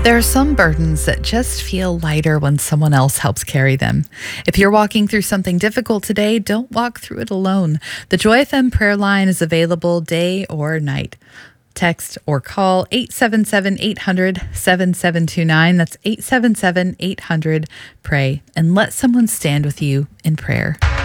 There are some burdens that just feel lighter when someone else helps carry them. If you're walking through something difficult today, don't walk through it alone. The Joy FM prayer line is available day or night. Text or call 877-800-7729. That's 877-800-PRAY. And let someone stand with you in prayer.